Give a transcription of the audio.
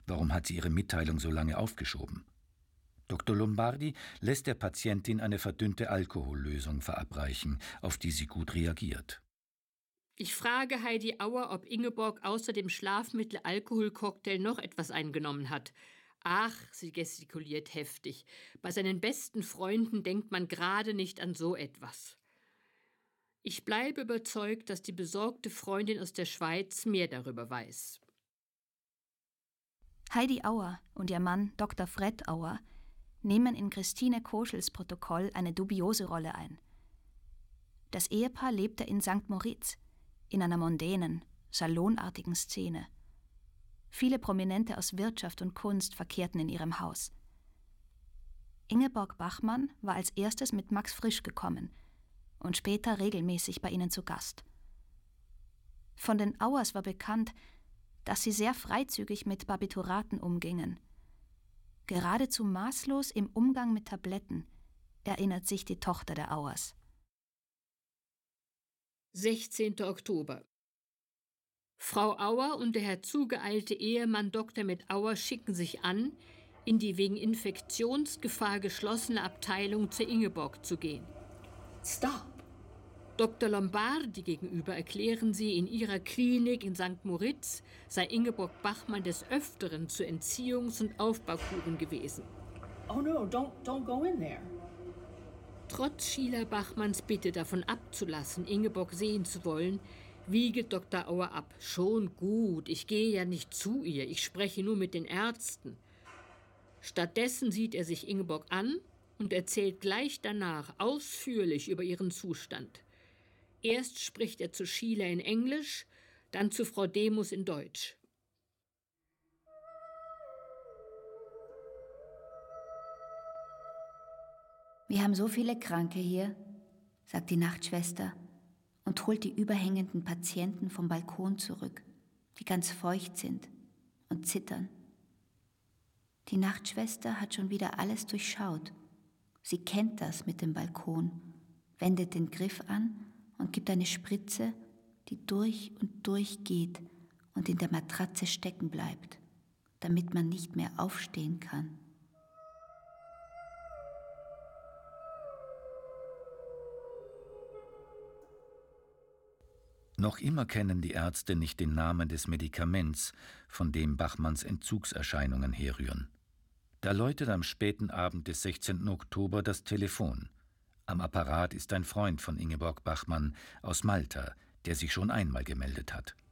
Warum hat sie ihre Mitteilung so lange aufgeschoben? Dr. Lombardi lässt der Patientin eine verdünnte Alkohollösung verabreichen, auf die sie gut reagiert. Ich frage Heidi Auer, ob Ingeborg außer dem Schlafmittel-Alkoholcocktail noch etwas eingenommen hat. Ach, sie gestikuliert heftig. Bei seinen besten Freunden denkt man gerade nicht an so etwas. Ich bleibe überzeugt, dass die besorgte Freundin aus der Schweiz mehr darüber weiß. Heidi Auer und ihr Mann Dr. Fred Auer nehmen in Christine Koschels Protokoll eine dubiose Rolle ein. Das Ehepaar lebte in St. Moritz, in einer mondänen, salonartigen Szene. Viele Prominente aus Wirtschaft und Kunst verkehrten in ihrem Haus. Ingeborg Bachmann war als erstes mit Max Frisch gekommen und später regelmäßig bei ihnen zu Gast. Von den Auers war bekannt, dass sie sehr freizügig mit Barbituraten umgingen. Geradezu maßlos im Umgang mit Tabletten, erinnert sich die Tochter der Auers. 16. Oktober. Frau Auer und der herzugeeilte Ehemann Dr. mit Auer schicken sich an, in die wegen Infektionsgefahr geschlossene Abteilung zur Ingeborg zu gehen. Stop! Dr. Lombardi gegenüber erklären sie, in ihrer Klinik in St. Moritz sei Ingeborg Bachmann des Öfteren zu Entziehungs- und Aufbaukuren gewesen. Oh no, don't go in there. Trotz Sheila Bachmanns Bitte davon abzulassen, Ingeborg sehen zu wollen, wiegelt Dr. Auer ab. Schon gut, ich gehe ja nicht zu ihr, ich spreche nur mit den Ärzten. Stattdessen sieht er sich Ingeborg an und erzählt gleich danach ausführlich über ihren Zustand. Erst spricht er zu Sheila in Englisch, dann zu Frau Demus in Deutsch. Wir haben so viele Kranke hier, sagt die Nachtschwester und holt die überhängenden Patienten vom Balkon zurück, die ganz feucht sind und zittern. Die Nachtschwester hat schon wieder alles durchschaut. Sie kennt das mit dem Balkon, wendet den Griff an und gibt eine Spritze, die durch und durch geht und in der Matratze stecken bleibt, damit man nicht mehr aufstehen kann. Noch immer kennen die Ärzte nicht den Namen des Medikaments, von dem Bachmanns Entzugserscheinungen herrühren. Da läutet am späten Abend des 16. Oktober das Telefon. Am Apparat ist ein Freund von Ingeborg Bachmann aus Malta, der sich schon einmal gemeldet hat.